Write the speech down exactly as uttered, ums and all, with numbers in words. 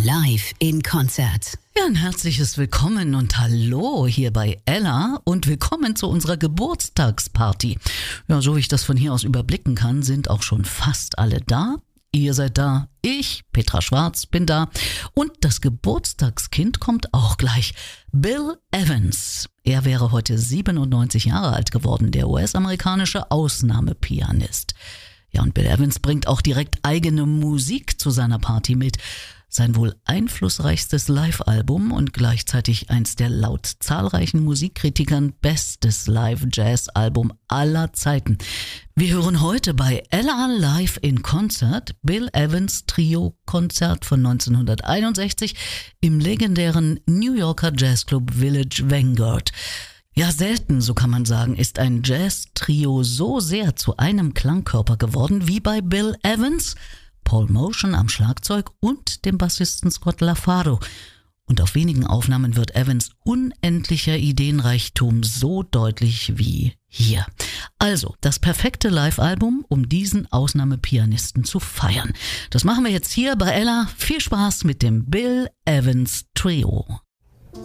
Live in Konzert. Ja, ein herzliches Willkommen und Hallo hier bei Ella und willkommen zu unserer Geburtstagsparty. Ja, so wie ich das von hier aus überblicken kann, sind auch schon fast alle da. Ihr seid da, ich, Petra Schwarz, bin da und das Geburtstagskind kommt auch gleich. Bill Evans. Er wäre heute siebenundneunzig Jahre alt geworden, der U S-amerikanische Ausnahmepianist. Ja, und Bill Evans bringt auch direkt eigene Musik zu seiner Party mit. Sein wohl einflussreichstes Live-Album und gleichzeitig eins der laut zahlreichen Musikkritikern bestes Live-Jazz-Album aller Zeiten. Wir hören heute bei Ella Live in Konzert Bill Evans Trio-Konzert von neunzehnhunderteinundsechzig im legendären New Yorker Jazzclub Village Vanguard. Ja, selten, so kann man sagen, ist ein Jazz-Trio so sehr zu einem Klangkörper geworden wie bei Bill Evans, Paul Motian am Schlagzeug und dem Bassisten Scott LaFaro. Und auf wenigen Aufnahmen wird Evans unendlicher Ideenreichtum so deutlich wie hier. Also, das perfekte Live-Album, um diesen Ausnahmepianisten zu feiern. Das machen wir jetzt hier bei Ella. Viel Spaß mit dem Bill Evans Trio.